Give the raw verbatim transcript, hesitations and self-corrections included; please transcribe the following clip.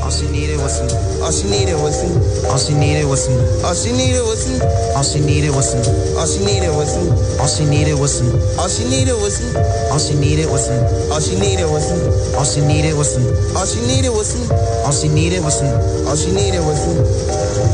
All she needed was some. All she needed was some. All she needed was some. All she needed was some. All she needed was some. All she needed was some. All she needed was some. All she needed was some. All she needed was some. All she needed was some. All she needed was some. All she needed was some. All she needed was some. All she needed was some.